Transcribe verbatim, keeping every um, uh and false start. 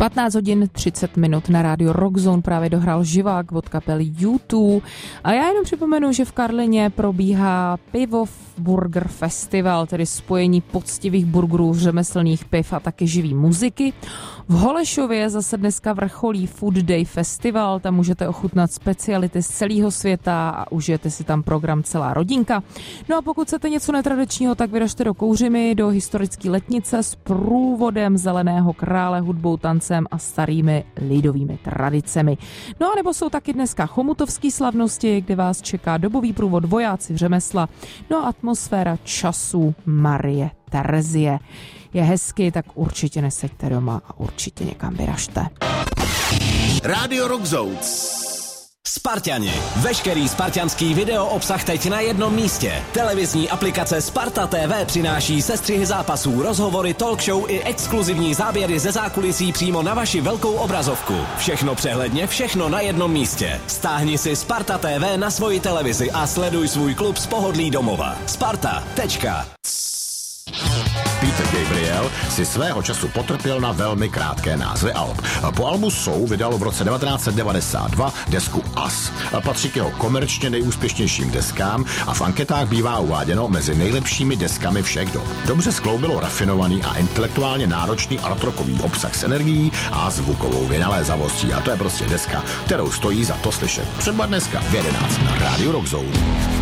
patnáct hodin třicet minut na rádiu Rockzone právě dohrál živák od kapely U dva. A já jenom připomenu, že v Karlině probíhá Pivo Burger Festival, tedy spojení poctivých burgerů, řemeslných piv a taky živý muziky. V Holešově zase dneska vrcholí Food Day Festival, tam můžete ochutnat speciality z celého světa a užijete si tam program celá rodinka. No a pokud chcete něco netradičního, tak vyražte do Kouřimy, do historické Letnice s průvodem Zeleného krále, hudbou, tancem a starými lidovými tradicemi. No a nebo jsou taky dneska chomutovský slavnosti, kde vás čeká dobový průvod vojáci řemesla, no a atmosféra času Marie Terezie. Je hezky, tak určitě neseďte doma a určitě někam vyražte. Rádio Rockzone. Sparťani. Veškerý spartianský video obsah teď na jednom místě. Televizní aplikace Sparta T V přináší sestřihy zápasů, rozhovory, talk show i exkluzivní záběry ze zákulisí přímo na vaši velkou obrazovku. Všechno přehledně, všechno na jednom místě. Stáhni si Sparta T V na svoji televizi a sleduj svůj klub z pohodlí domova. Sparta. Tečka. Peter Gabriel si svého času potrpěl na velmi krátké názvy alb. Po albu Soul vydal v roce devatenáct set devadesát dva desku Us. Patří k jeho komerčně nejúspěšnějším deskám a v anketách bývá uváděno mezi nejlepšími deskami všech dob. Dobře skloubilo rafinovaný a intelektuálně náročný artrockový obsah s energií a zvukovou vynalézavostí. A to je prostě deska, kterou stojí za to slyšet. Třeba dneska v jedenáct na Rádiu Rockzone.